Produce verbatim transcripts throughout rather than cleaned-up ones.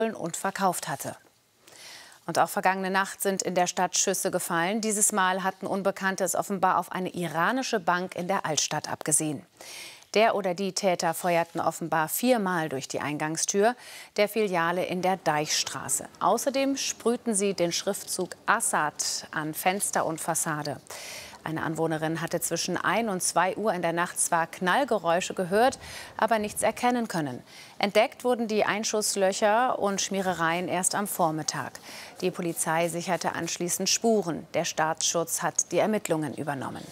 und verkauft hatte. Und auch vergangene Nacht sind in der Stadt Schüsse gefallen. Dieses Mal hatten Unbekannte es offenbar auf eine iranische Bank in der Altstadt abgesehen. Der oder die Täter feuerten offenbar viermal durch die Eingangstür der Filiale in der Deichstraße. Außerdem sprühten sie den Schriftzug Assad an Fenster und Fassade. Eine Anwohnerin hatte zwischen ein und zwei Uhr in der Nacht zwar Knallgeräusche gehört, aber nichts erkennen können. Entdeckt wurden die Einschusslöcher und Schmierereien erst am Vormittag. Die Polizei sicherte anschließend Spuren. Der Staatsschutz hat die Ermittlungen übernommen.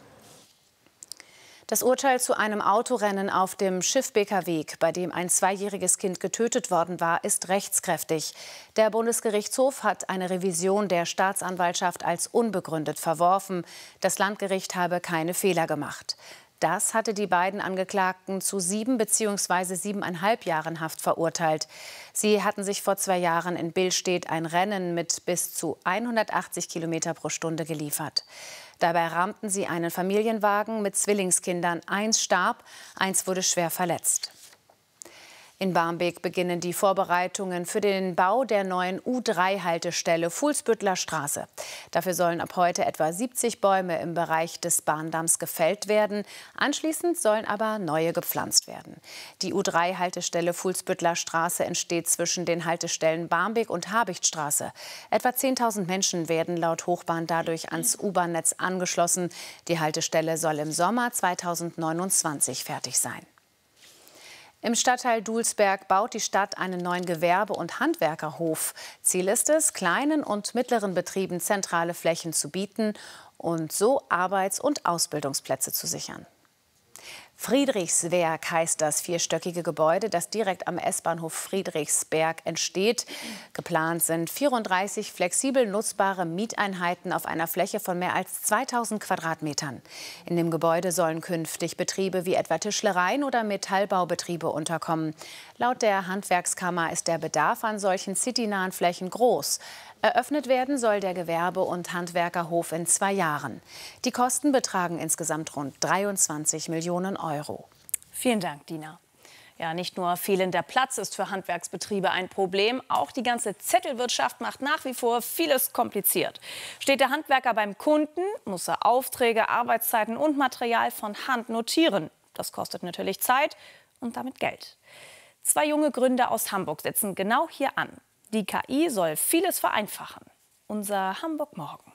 Das Urteil zu einem Autorennen auf dem Schiffbeker-Weg, bei dem ein zweijähriges Kind getötet worden war, ist rechtskräftig. Der Bundesgerichtshof hat eine Revision der Staatsanwaltschaft als unbegründet verworfen. Das Landgericht habe keine Fehler gemacht. Das hatte die beiden Angeklagten zu sieben bzw. siebeneinhalb Jahren Haft verurteilt. Sie hatten sich vor zwei Jahren in Billstedt ein Rennen mit bis zu hundertachtzig Kilometer pro Stunde geliefert. Dabei rammten sie einen Familienwagen mit Zwillingskindern. Eins starb, eins wurde schwer verletzt. In Barmbek beginnen die Vorbereitungen für den Bau der neuen U drei Haltestelle Fuhlsbüttler Straße. Dafür sollen ab heute etwa siebzig Bäume im Bereich des Bahndamms gefällt werden. Anschließend sollen aber neue gepflanzt werden. Die U drei Haltestelle Fuhlsbüttler Straße entsteht zwischen den Haltestellen Barmbek und Habichtstraße. Etwa zehntausend Menschen werden laut Hochbahn dadurch ans U-Bahn-Netz angeschlossen. Die Haltestelle soll im Sommer zweitausendneunundzwanzig fertig sein. Im Stadtteil Dulsberg baut die Stadt einen neuen Gewerbe- und Handwerkerhof. Ziel ist es, kleinen und mittleren Betrieben zentrale Flächen zu bieten und so Arbeits- und Ausbildungsplätze zu sichern. Friedrichswerk heißt das vierstöckige Gebäude, das direkt am S-Bahnhof Friedrichsberg entsteht. Geplant sind vierunddreißig flexibel nutzbare Mieteinheiten auf einer Fläche von mehr als zweitausend Quadratmetern. In dem Gebäude sollen künftig Betriebe wie etwa Tischlereien oder Metallbaubetriebe unterkommen. Laut der Handwerkskammer ist der Bedarf an solchen citynahen Flächen groß. Eröffnet werden soll der Gewerbe- und Handwerkerhof in zwei Jahren. Die Kosten betragen insgesamt rund dreiundzwanzig Millionen Euro. Vielen Dank, Dina. Ja, nicht nur fehlender Platz ist für Handwerksbetriebe ein Problem, auch die ganze Zettelwirtschaft macht nach wie vor vieles kompliziert. Steht der Handwerker beim Kunden, muss er Aufträge, Arbeitszeiten und Material von Hand notieren. Das kostet natürlich Zeit und damit Geld. Zwei junge Gründer aus Hamburg setzen genau hier an. Die K I soll vieles vereinfachen. Unser Hamburg morgen.